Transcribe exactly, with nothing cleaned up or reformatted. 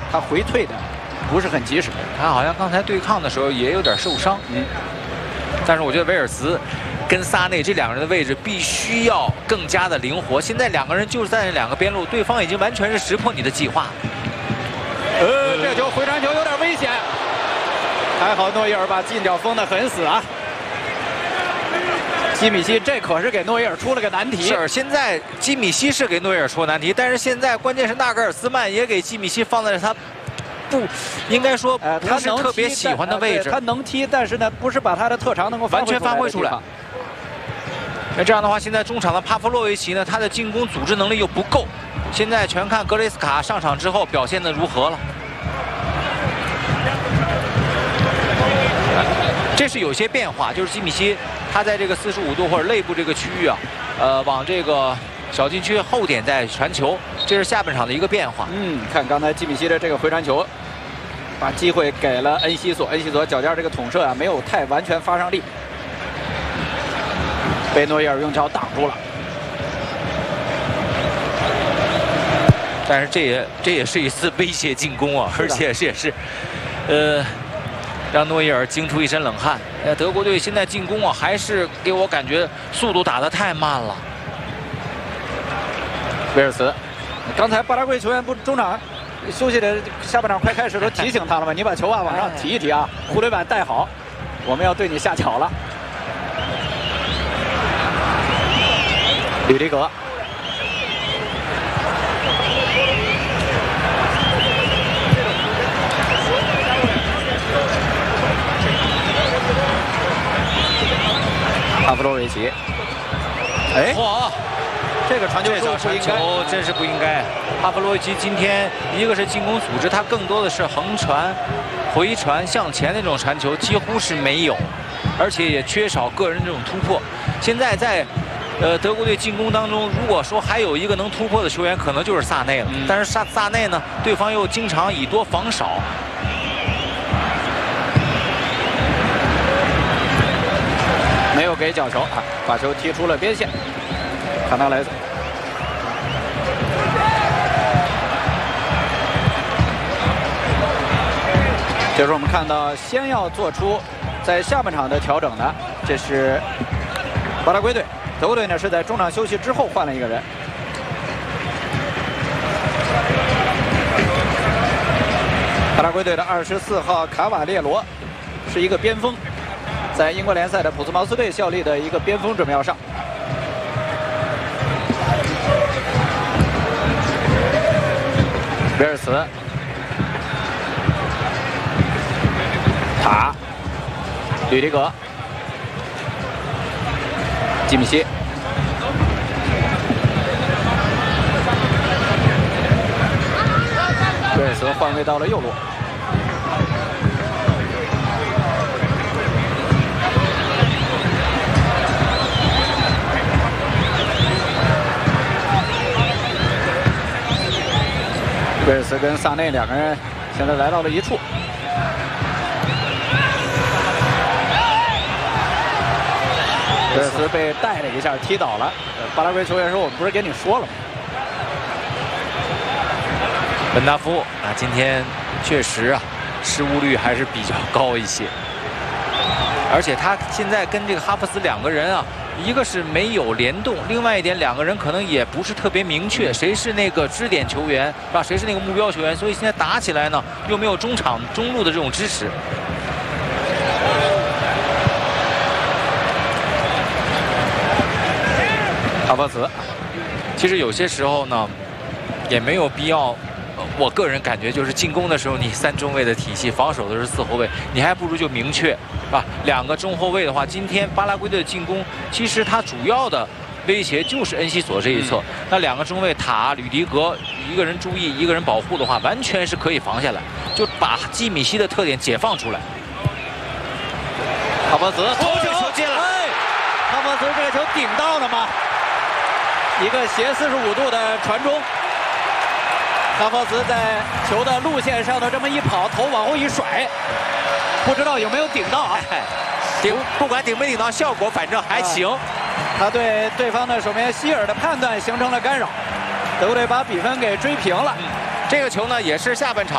他回退的不是很及时。 他好像刚才对抗的时候也有点受伤，嗯，但是我觉得威尔茨跟萨内这两个人的位置必须要更加的灵活。现在两个人就是在两个边路，对方已经完全是识破你的计划。 呃，这球回传球有点危险，还好诺伊尔把近角封得很死啊。基米希这可是给诺伊尔出了个难题。 是，现在基米希是给诺伊尔出难题，但是现在关键是纳格尔斯曼也给基米希放在了他不应该说不是特别喜欢的位置。 他能踢，但是呢，不是把他的特长能够完全发挥出来。那这样的话，现在中场的帕夫洛维奇呢，他的进攻组织能力又不够。现在全看格雷斯卡上场之后表现的如何了。这是有些变化，就是基米希他在这个四十五度或者肋部这个区域啊，呃，往这个小禁区后点在传球，这是下半场的一个变化。 嗯，看刚才基米希的这个回传球，把机会给了恩西索，恩西索脚尖这个捅射啊，没有太完全发上力，被诺伊尔用脚挡住了。 但是这也这也是一次威胁进攻啊，而且这也是，呃，让诺伊尔惊出一身冷汗。呃，德国队现在进攻啊，还是给我感觉速度打得太慢了。 威尔茨，刚才巴拉圭球员不中场休息的下半场快开始都提醒他了吗？你把球啊往上提一提啊，护垒板带好，我们要对你下脚了。吕迪格。帕夫洛维奇，哎， 哇， 这个传球这传球真是不应该。帕夫洛维奇今天一个是进攻组织，他更多的是横传、回传向前那种传球几乎是没有，而且也缺少个人这种突破。现在在呃德国队进攻当中，如果说还有一个能突破的球员，可能就是萨内了。嗯、但是萨萨内呢，对方又经常以多防少。 没有给角球啊，把球踢出了边线。卡纳莱斯，这是我们看到先要做出在下半场的调整的，这是巴拉圭队。德国队呢是在中场休息之后换了一个人。巴拉圭队的二十四号卡瓦列罗是一个边锋。在英国联赛的普斯茅斯队效力的一个边锋准备要上。威尔茨，塔，吕迪格，基米希，威尔茨换位到了右路。威尔茨跟萨内两个人现在来到了一处。威尔茨被带了一下，踢倒了。巴拉圭球员说：“我不是跟你说了吗？” 本达夫啊，今天确实啊，失误率还是比较高一些。而且他现在跟这个哈弗斯两个人啊，一个是没有联动，另外一点两个人可能也不是特别明确谁是那个支点球员，是吧？谁是那个目标球员？所以现在打起来呢，又没有中场中路的这种支持。哈弗茨，其实有些时候呢，也没有必要。我个人感觉就是进攻的时候，你三中卫的体系，防守的是四后卫，你还不如就明确，是吧？两个中后卫的话，今天巴拉圭队的进攻，其实它主要的威胁就是恩西索这一侧。嗯、那两个中卫塔、吕迪格，一个人注意，一个人保护的话，完全是可以防下来，就把基米希的特点解放出来。 哈弗茨头球球进了， 哎，哈弗茨这个球顶到了吗？一个斜四十五度的传中。哈弗茨在球的路线上的这么一跑，头往后一甩，不知道有没有顶到啊？ 哎、顶不管顶没顶到，效果反正还行。啊、 他对对方的守门员希尔的判断形成了干扰，德国队把比分给追平了。 嗯、这个球呢也是下半场。